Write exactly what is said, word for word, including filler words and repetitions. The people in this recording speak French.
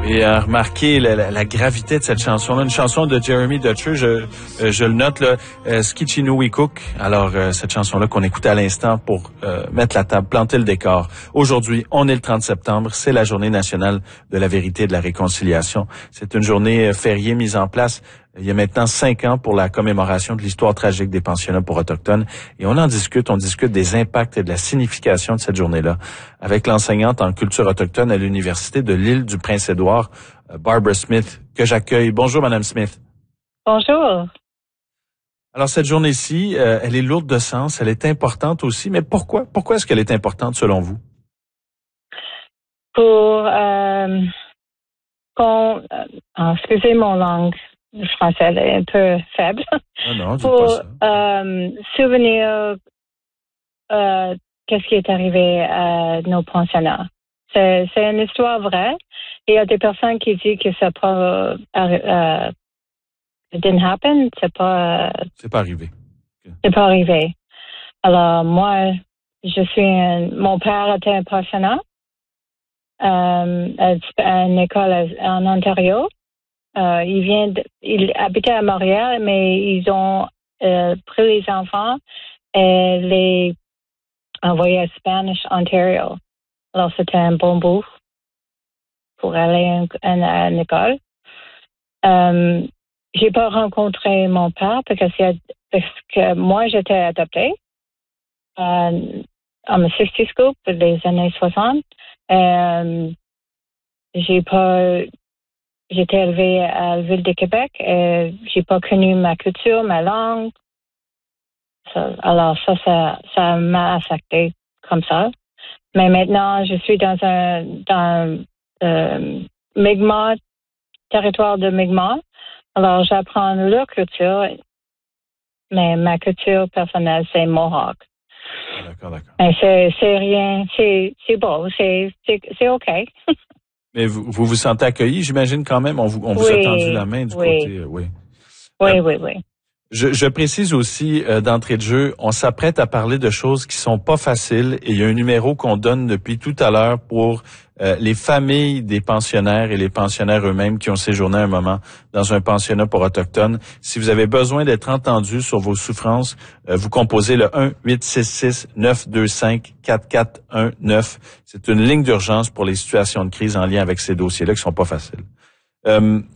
Et euh, remarquez la, la, la gravité de cette chanson-là, une chanson de Jeremy Dutcher, je, euh, je le note, là, euh, Skichinui-Cook. Alors, euh, cette chanson-là qu'on écoutait à l'instant pour euh, mettre la table, planter le décor. Aujourd'hui, on est le trente septembre, c'est la journée nationale de la vérité et de la réconciliation. C'est une journée fériée mise en place il y a maintenant cinq ans pour la commémoration de l'histoire tragique des pensionnats pour Autochtones. Et on en discute, on discute des impacts et de la signification de cette journée-là avec l'enseignante en culture autochtone à l'Université de l'île du Prince-Édouard, Barbara Smith, que j'accueille. Bonjour, Madame Smith. Bonjour. Alors, cette journée-ci, euh, elle est lourde de sens, elle est importante aussi, mais pourquoi? Pourquoi est-ce qu'elle est importante selon vous? Pour, euh, qu'on, euh, excusez mon langue, le français elle est un peu faible. Ah non, pour pas ça. Euh, souvenir euh, qu'est-ce qui est arrivé à nos pensionnats. C'est, c'est une histoire vraie. Il y a des personnes qui disent que ça pas euh, euh, it didn't happen, c'est pas euh, c'est pas arrivé. Okay. C'est pas arrivé. Alors moi, je suis un, mon père était un pensionnat euh, à une école en Ontario. Euh, il vient, de, il habitait à Montréal, mais ils ont euh, pris les enfants et les envoyés à Spanish Ontario. Alors c'était un bon bout pour aller à une, à une école. Euh, j'ai pas rencontré mon père parce que, parce que moi j'étais adoptée euh, en me sixty scoop des années soixante. Euh, j'ai pas J'étais élevée à la ville de Québec et j'ai pas connu ma culture, ma langue. Ça, alors ça, ça, ça m'a affecté comme ça. Mais maintenant, je suis dans un dans euh, Mi'kmaq, territoire de Mi'kmaq. Alors j'apprends leur culture, mais ma culture personnelle c'est Mohawk. D'accord, d'accord. Mais c'est c'est rien, c'est c'est beau, c'est c'est c'est ok. Mais vous, vous vous sentez accueilli, j'imagine quand même. On vous, on vous oui, a tendu la main du oui. côté, euh, oui. Oui, euh, oui, oui. Je, je précise aussi euh, d'entrée de jeu, on s'apprête à parler de choses qui sont pas faciles et il y a un numéro qu'on donne depuis tout à l'heure pour euh, les familles des pensionnaires et les pensionnaires eux-mêmes qui ont séjourné un moment dans un pensionnat pour autochtones. Si vous avez besoin d'être entendu sur vos souffrances, euh, vous composez le un huit six six neuf deux cinq quatre quatre un neuf. C'est une ligne d'urgence pour les situations de crise en lien avec ces dossiers-là qui sont pas faciles. Euh,